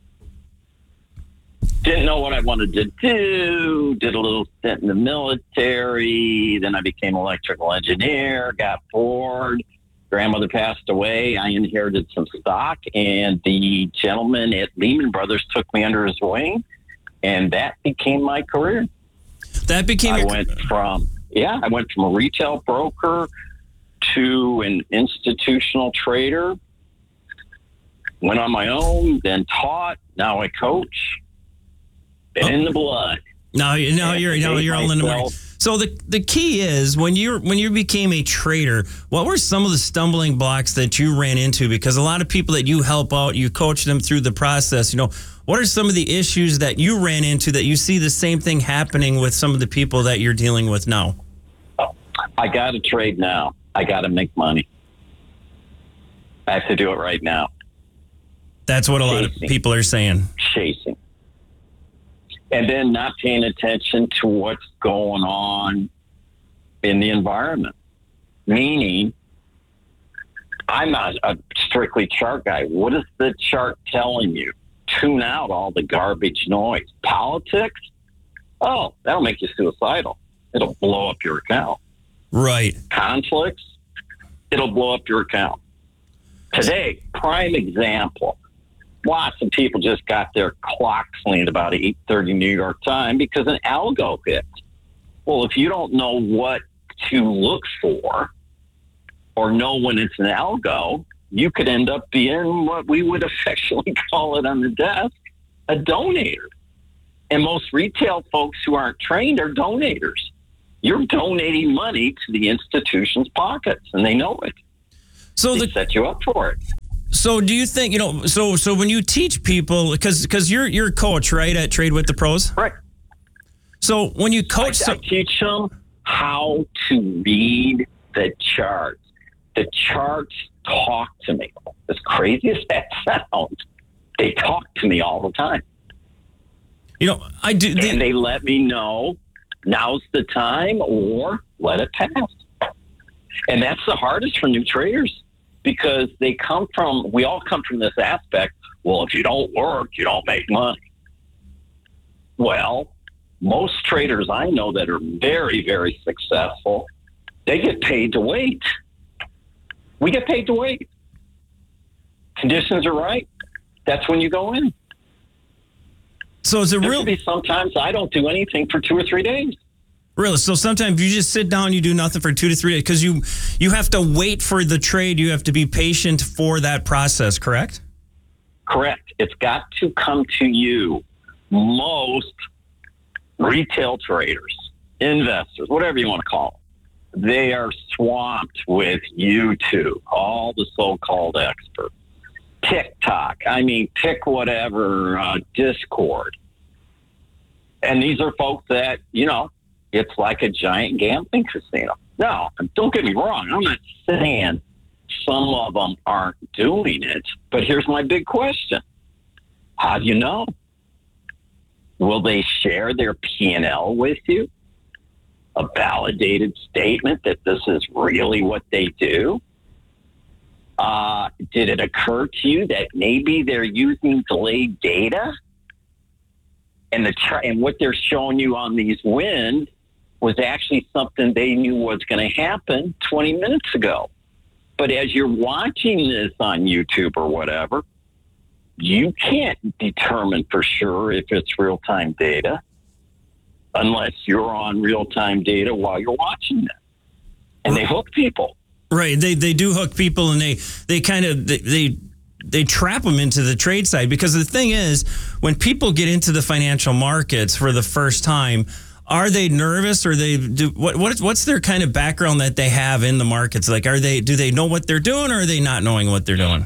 Speaker 25: Didn't know what I wanted to do. Did a little stint in the military. Then I became an electrical engineer. Got bored. Grandmother passed away. I inherited some stock, and the gentleman at Lehman Brothers took me under his wing, and that became my career. I went from a retail broker to an institutional trader. Went on my own, then taught. Now I coach. Been in the blood.
Speaker 24: No, you're all in the money. So the key is when you became a trader, what were some of the stumbling blocks that you ran into? Because a lot of people that you help out, you coach them through the process. What are some of the issues that you ran into that you see the same thing happening with some of the people that you're dealing with now?
Speaker 25: I got to trade now. I got to make money. I have to do it right now.
Speaker 24: That's what a lot of people are saying.
Speaker 25: Chasing. And then not paying attention to what's going on in the environment. Meaning, I'm not a strictly chart guy. What is the chart telling you? tune out all the garbage noise. Politics, oh, that'll make you suicidal. It'll blow up your account.
Speaker 24: Right.
Speaker 25: Conflicts, it'll blow up your account. Today, prime example. Lots of people just got their clock cleaned about 8:30 New York time because an algo hit. Well, if you don't know what to look for or know when it's an algo, you could end up being what we would affectionately call it on the desk, a donator. And most retail folks who aren't trained are donators. You're donating money to the institution's pockets, and they know it.
Speaker 24: So
Speaker 25: they set you up for it.
Speaker 24: So do you think, so when you teach people, because you're a coach, right, at Trade with the Pros?
Speaker 25: Right.
Speaker 24: So when you coach...
Speaker 25: I teach them how to read the charts. The charts talk to me. As crazy as that sounds, they talk to me all the time.
Speaker 24: I do...
Speaker 25: And they let me know now's the time or let it pass. And that's the hardest for new traders. Because we all come from this aspect, well, if you don't work, you don't make money. Well, most traders I know that are very, very successful, they get paid to wait. We get paid to wait. Conditions are right. That's when you go in.
Speaker 24: So is it real?
Speaker 25: Sometimes I don't do anything for 2 or 3 days.
Speaker 24: Really? So sometimes you just sit down, you do nothing for 2 to 3 days because you have to wait for the trade. You have to be patient for that process, correct?
Speaker 25: Correct. It's got to come to you. Most retail traders, investors, whatever you want to call them, they are swamped with YouTube, all the so-called experts. TikTok, pick whatever, Discord. And these are folks that, it's like a giant gambling casino. Now, don't get me wrong. I'm not saying some of them aren't doing it, but here's my big question. How do you know? Will they share their P&L with you? A validated statement that this is really what they do? Did it occur to you that maybe they're using delayed data? And what they're showing you on these wins was actually something they knew was going to happen 20 minutes ago. But as you're watching this on YouTube or whatever, you can't determine for sure if it's real-time data unless you're on real-time data while you're watching it. And they hook people.
Speaker 24: Right. They do hook people, and they kind of they trap them into the trade side, because the thing is, when people get into the financial markets for the first time, are they nervous, or what's their kind of background that they have in the markets? Like, do they know what they're doing, or are they not knowing what they're doing?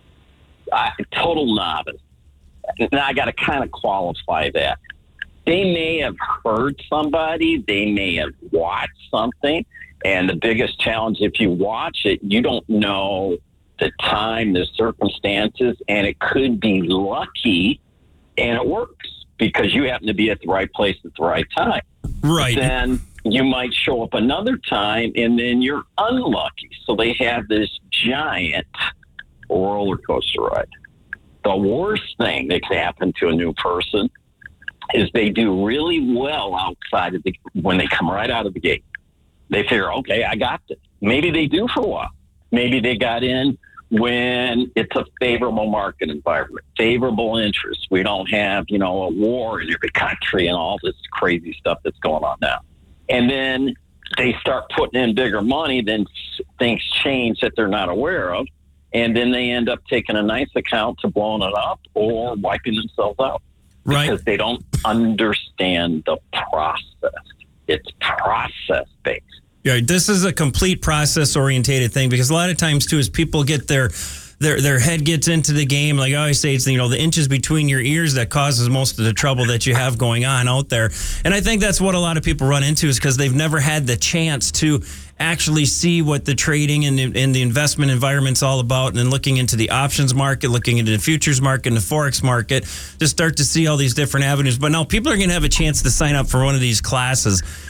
Speaker 25: Total novice. Now I got to kind of qualify that. They may have heard somebody, they may have watched something, and the biggest challenge, if you watch it, you don't know the time, the circumstances, and it could be lucky, and it works because you happen to be at the right place at the right time.
Speaker 24: Right.
Speaker 25: But then you might show up another time, and then you're unlucky. So they have this giant roller coaster ride. The worst thing that can happen to a new person is they do really well outside of when they come right out of the gate. They figure, okay, I got this. Maybe they do for a while. Maybe they got in when it's a favorable market environment, favorable interest. We don't have, a war in every country and all this crazy stuff that's going on now. And then they start putting in bigger money, then things change that they're not aware of. And then they end up taking a nice account to blowing it up or wiping themselves out.
Speaker 24: Right.
Speaker 25: Because they don't understand the process. It's process-based.
Speaker 24: Yeah, this is a complete process-orientated thing, because a lot of times, too, as people get their head gets into the game, like I always say, it's, the inches between your ears that causes most of the trouble that you have going on out there. And I think that's what a lot of people run into, is because they've never had the chance to actually see what the trading and the investment environment's all about, and then looking into the options market, looking into the futures market and the Forex market, to start to see all these different avenues. But now people are going to have a chance to sign up for one of these classes.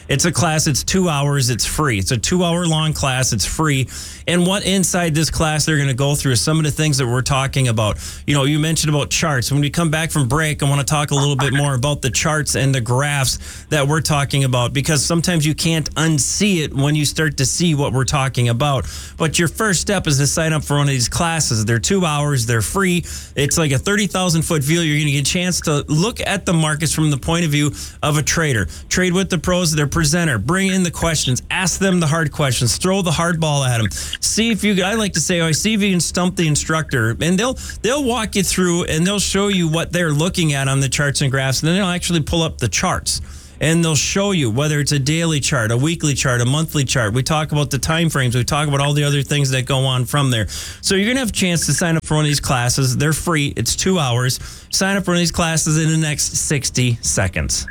Speaker 24: It's a class, it's 2 hours, it's free. It's a 2-hour long class, it's free. And what inside this class they're going to go through is some of the things that we're talking about. You know, you mentioned about charts. When we come back from break, I want to talk a little bit more about the charts and the graphs that we're talking about, because sometimes you can't unsee it when you start to see what we're talking about. But your first step is to sign up for one of these classes. They're 2 hours, they're free. It's like a 30,000 foot view. You're going to get a chance to look at the markets from the point of view of a trader. Trade with the pros, their presenter. Bring in the questions. Ask them the hard questions. Throw the hard ball at them. See if you, I like to say, see if you can stump the instructor. And they'll walk you through and they'll show you what they're looking at on the charts and graphs. And then they'll actually pull up the charts. And they'll show you whether it's a daily chart, a weekly chart, a monthly chart. We talk about the time frames. We talk about all the other things that go on from there. So you're going to have a chance to sign up for one of these classes. They're free. It's 2 hours. Sign up for one of these classes in the next 60 seconds.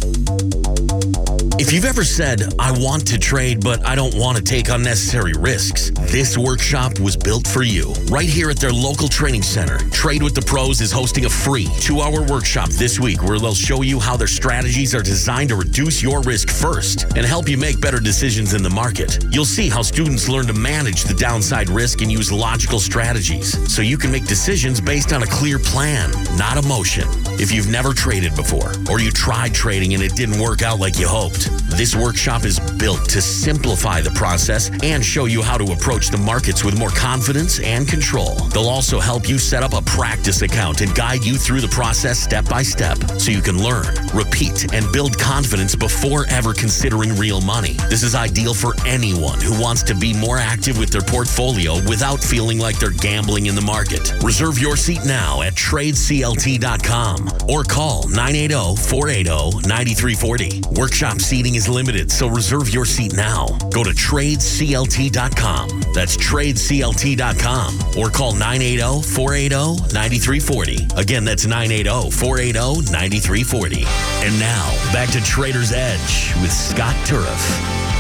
Speaker 23: If you've ever said, I want to trade, but I don't want to take unnecessary risks, this workshop was built for you. Right here at their local training center, Trade with the Pros is hosting a free 2-hour workshop this week where they'll show you how their strategies are designed to reduce your risk first and help you make better decisions in the market. You'll see how students learn to manage the downside risk and use logical strategies so you can make decisions based on a clear plan, not emotion. If you've never traded before or you tried trading and it didn't work out like you hoped, this workshop is built to simplify the process and show you how to approach the markets with more confidence and control. They'll also help you set up a practice account and guide you through the process step by step so you can learn, repeat, and build confidence before ever considering real money. This is ideal for anyone who wants to be more active with their portfolio without feeling like they're gambling in the market. Reserve your seat now at tradeclt.com or call 980-480-9340. Workshop seating is limited, so reserve your seat now. Go to tradeclt.com. That's tradeclt.com or call 980-480-9340. Again, that's 980-480-9340. And now, back to Trader's Edge with Scott Turriff.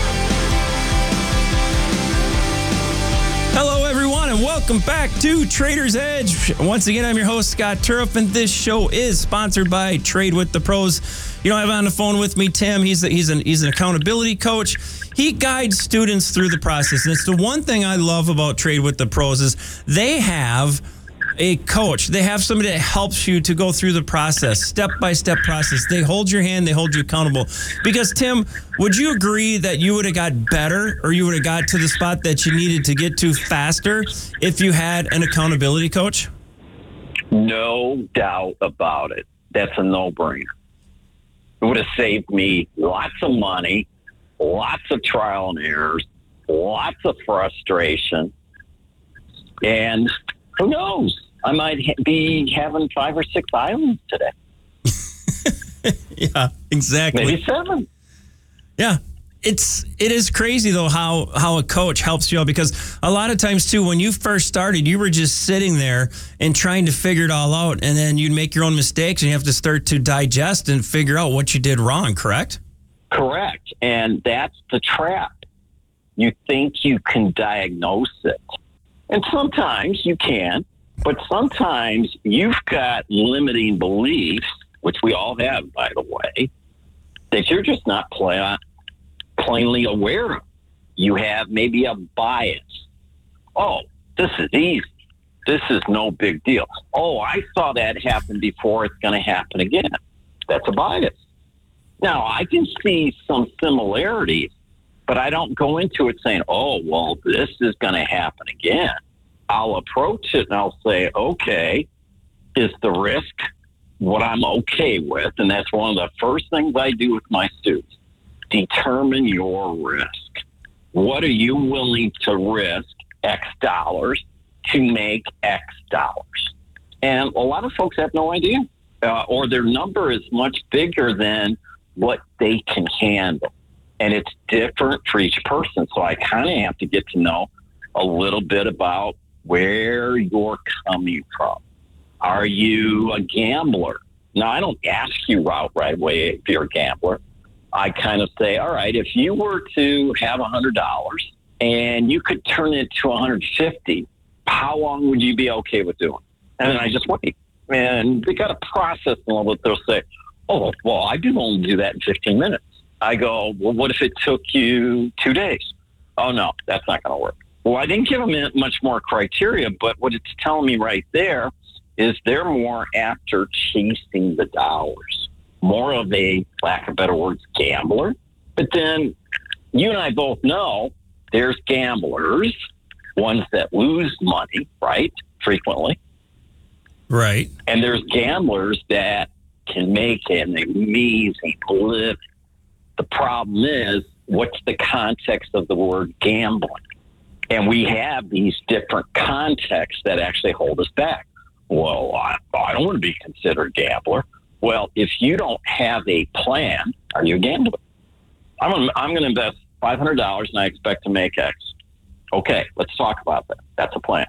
Speaker 24: Hello, everyone, and welcome back to Trader's Edge. Once again, I'm your host, Scott Turriff, and this show is sponsored by Trade with the Pros. You know, I have on the phone with me Tim. He's an accountability coach. He guides students through the process, and it's the one thing I love about Trade with the Pros is they have a coach. They have somebody that helps you to go through the process, step-by-step process. They hold your hand. They hold you accountable. Because, Tim, would you agree that you would have got better or you would have got to the spot that you needed to get to faster if you had an accountability coach?
Speaker 25: No doubt about it. That's a no-brainer. It would have saved me lots of money, lots of trial and errors, lots of frustration, and who knows? I might be having 5 or 6 islands today.
Speaker 24: Yeah, exactly.
Speaker 25: Maybe 7.
Speaker 24: Yeah. It is crazy, though, how a coach helps you out, because a lot of times, too, when you first started, you were just sitting there and trying to figure it all out, and then you'd make your own mistakes, and you have to start to digest and figure out what you did wrong, correct?
Speaker 25: Correct. And that's the trap. You think you can diagnose it. And sometimes you can, but sometimes you've got limiting beliefs, which we all have, by the way, that you're just not plainly aware of. You have maybe a bias. Oh, this is easy. This is no big deal. Oh, I saw that happen before. It's going to happen again. That's a bias. Now, I can see some similarities, but I don't go into it saying, oh, well, this is going to happen again. I'll approach it and I'll say, okay, is the risk what I'm okay with? And that's one of the first things I do with my students. Determine your risk. What are you willing to risk X dollars to make X dollars? And a lot of folks have no idea, or their number is much bigger than what they can handle. And it's different for each person. So I kind of have to get to know a little bit about where you're coming from. Are you a gambler? Now, I don't ask you out right away if you're a gambler. I kind of say, all right, if you were to have $100 and you could turn it to $150, how long would you be okay with doing? And then I just wait. And they got to process a little bit. They'll say, oh, well, I do only do that in 15 minutes. I go, well, what if it took you 2 days? Oh, no, that's not going to work. Well, I didn't give them much more criteria, but what it's telling me right there is they're more after chasing the dollars, more of a, lack of better words, gambler. But then you and I both know there's gamblers, ones that lose money, right, frequently.
Speaker 24: Right.
Speaker 25: And there's gamblers that can make an amazing living. The problem is, what's the context of the word gambling? And we have these different contexts that actually hold us back. Well, I don't want to be considered a gambler. Well, if you don't have a plan, are you a gambler? I'm going to invest $500 and I expect to make X. Okay, let's talk about that. That's a plan.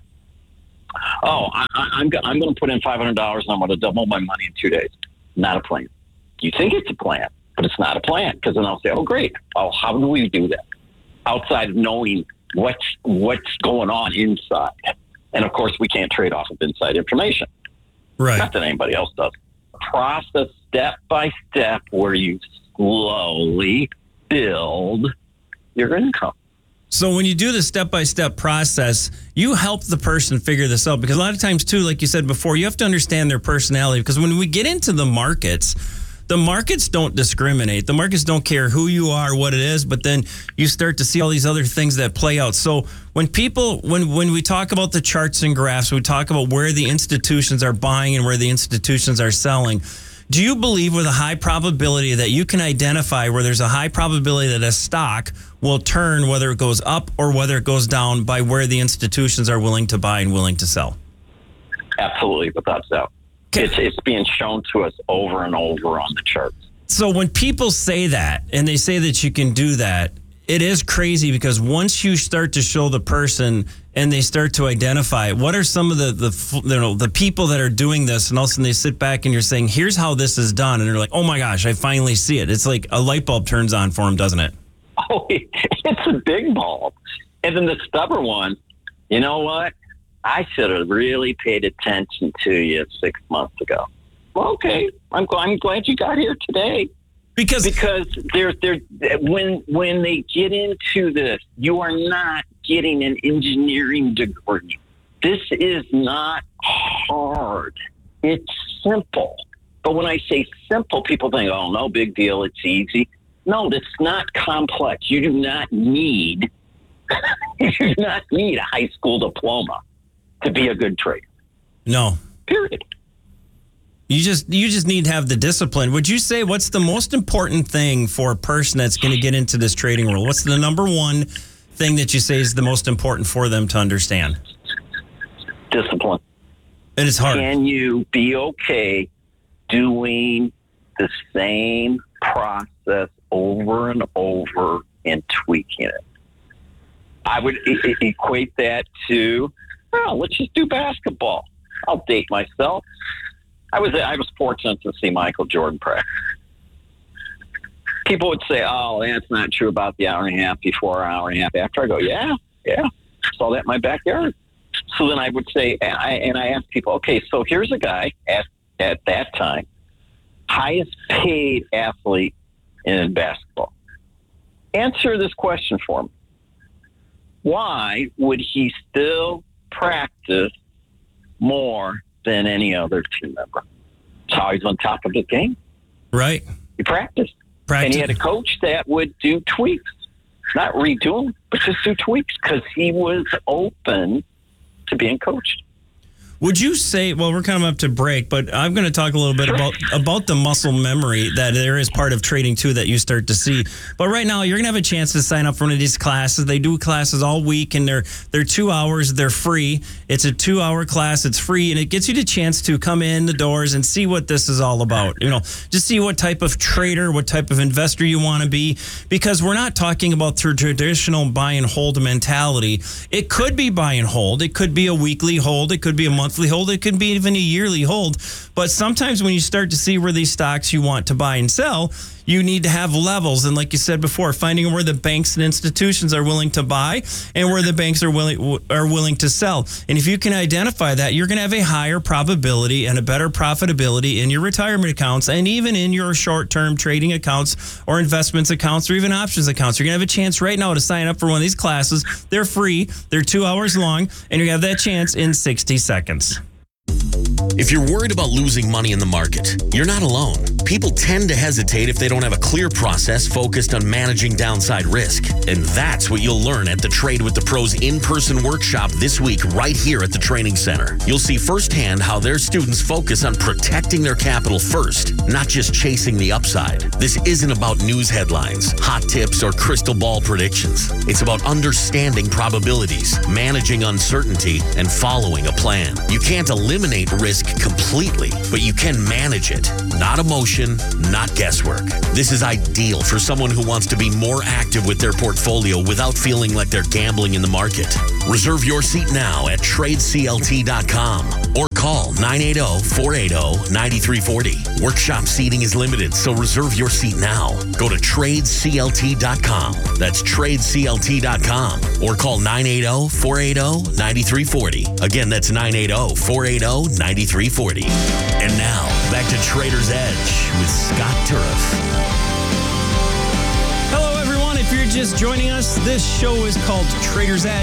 Speaker 25: Oh, I'm going to put in $500 and I'm going to double my money in 2 days. Not a plan. You think it's a plan, but it's not a plan, because then I'll say, oh, great. Oh, how do we do that? Outside of knowing what's going on inside. And, of course, we can't trade off of inside information.
Speaker 24: Right.
Speaker 25: Not that anybody else does. Process step by step where you slowly build your income.
Speaker 24: So when you do the step-by-step process, you help the person figure this out, because a lot of times too, like you said before, you have to understand their personality, because when we get into the markets don't discriminate. The markets don't care who you are, what it is, but then you start to see all these other things that play out. So when we talk about the charts and graphs, we talk about where the institutions are buying and where the institutions are selling. Do you believe with a high probability that you can identify where there's a high probability that a stock will turn, whether it goes up or whether it goes down, by where the institutions are willing to buy and willing to sell?
Speaker 25: Absolutely, without doubt. It's being shown to us over and over on the charts.
Speaker 24: So when people say that, and they say that you can do that, it is crazy, because once you start to show the person and they start to identify what are some of the people that are doing this, and all of a sudden they sit back and you're saying, here's how this is done, and they're like, oh my gosh, I finally see it. It's like a light bulb turns on for them, doesn't it?
Speaker 25: Oh, it's a big bulb. And then the stubborn one, you know what? I should have really paid attention to you 6 months ago. Well, okay, I'm glad you got here today. Because they're when they get into this, you are not getting an engineering degree. This is not hard. It's simple. But when I say simple, people think, oh, no big deal, it's easy. No, it's not complex. You do not need a high school diploma to be a good trader.
Speaker 24: No.
Speaker 25: Period.
Speaker 24: You just need to have the discipline. Would you say what's the most important thing for a person that's going to get into this trading world? What's the number one thing that you say is the most important for them to understand?
Speaker 25: Discipline.
Speaker 24: And it's hard.
Speaker 25: Can you be okay doing the same process over and over and tweaking it? I would equate that to, let's just do basketball. I'll date myself. I was fortunate to see Michael Jordan practice. People would say, oh, that's not true about the hour and a half before, hour and a half after. I go, yeah, saw that in my backyard. So then I would say, and I asked people, okay, so here's a guy at that time, highest paid athlete in basketball. Answer this question for me. Why would he still practice more than any other team member? That's how he's on top of his game.
Speaker 24: Right.
Speaker 25: He practiced. And he had a coach that would do tweaks. Not redo them, but just do tweaks, because he was open to being coached.
Speaker 24: Would you say, well, we're kind of up to break, but I'm going to talk a little bit about the muscle memory that there is part of trading too that you start to see. But right now, you're going to have a chance to sign up for one of these classes. They do classes all week, and they're 2 hours. They're free. It's a 2-hour class. It's free, and it gets you the chance to come in the doors and see what this is all about. You know, just see what type of trader, what type of investor you want to be, because we're not talking about the traditional buy and hold mentality. It could be buy and hold. It could be a weekly hold. It could be a monthly hold. It could be even a yearly hold. But sometimes when you start to see where these stocks you want to buy and sell, you need to have levels. And like you said before, finding where the banks and institutions are willing to buy and where the banks are willing to sell. And if you can identify that, you're going to have a higher probability and a better profitability in your retirement accounts and even in your short-term trading accounts or investments accounts or even options accounts. You're going to have a chance right now to sign up for one of these classes. They're free. They're 2 hours long, and you have that chance in 60 seconds.
Speaker 23: If you're worried about losing money in the market, you're not alone. People tend to hesitate if they don't have a clear process focused on managing downside risk. And that's what you'll learn at the Trade with the Pros in-person workshop this week right here at the training center. You'll see firsthand how their students focus on protecting their capital first, not just chasing the upside. This isn't about news headlines, hot tips, or crystal ball predictions. It's about understanding probabilities, managing uncertainty, and following a plan. You can't eliminate risk completely, but you can manage it. Not emotion, not guesswork. This is ideal for someone who wants to be more active with their portfolio without feeling like they're gambling in the market. Reserve your seat now at tradeclt.com or call 980-480-9340. Workshop seating is limited, so reserve your seat now. Go to tradeclt.com. That's tradeclt.com or call 980-480-9340. Again, that's 980-480-9340. And now, back to Trader's Edge with Scott Turf.
Speaker 24: Hello, everyone. If you're just joining us, this show is called Trader's Edge.